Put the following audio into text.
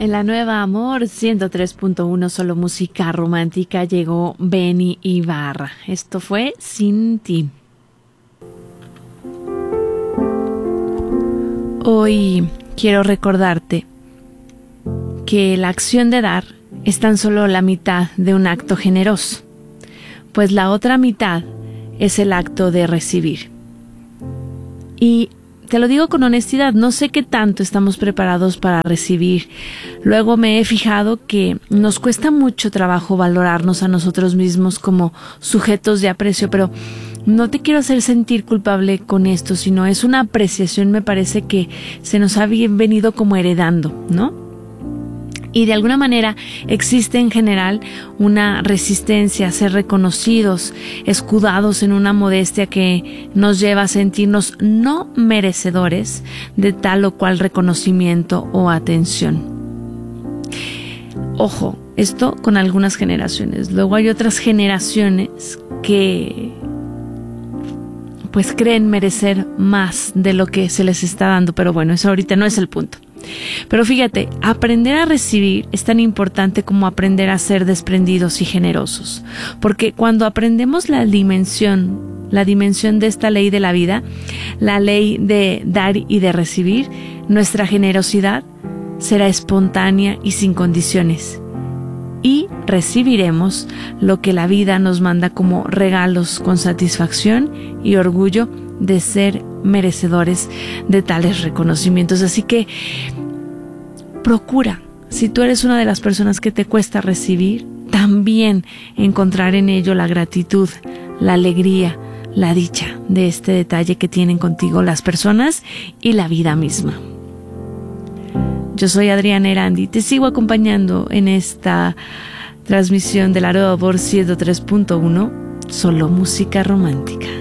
En la nueva Amor 103.1, solo música romántica, llegó Benny Ibarra. Esto fue Sin Ti. Hoy quiero recordarte que la acción de dar es tan solo la mitad de un acto generoso, pues la otra mitad es el acto de recibir. Y te lo digo con honestidad, no sé qué tanto estamos preparados para recibir. Luego me he fijado que nos cuesta mucho trabajo valorarnos a nosotros mismos como sujetos de aprecio, pero no te quiero hacer sentir culpable con esto, sino es una apreciación, me parece, que se nos ha venido como heredando, ¿no? Y de alguna manera existe en general una resistencia a ser reconocidos, escudados en una modestia que nos lleva a sentirnos no merecedores de tal o cual reconocimiento o atención. Ojo, esto con algunas generaciones. Luego hay otras generaciones que pues creen merecer más de lo que se les está dando, pero bueno, eso ahorita no es el punto. Pero fíjate, aprender a recibir es tan importante como aprender a ser desprendidos y generosos, porque cuando aprendemos la dimensión de esta ley de la vida, la ley de dar y de recibir, nuestra generosidad será espontánea y sin condiciones, y recibiremos lo que la vida nos manda como regalos con satisfacción y orgullo de ser merecedores de tales reconocimientos. Así que procura, si tú eres una de las personas que te cuesta recibir, también encontrar en ello la gratitud, la alegría, la dicha de este detalle que tienen contigo las personas y la vida misma. Yo soy Adriana Erandi, te sigo acompañando en esta transmisión de la nueva Amor 103.1, solo música romántica.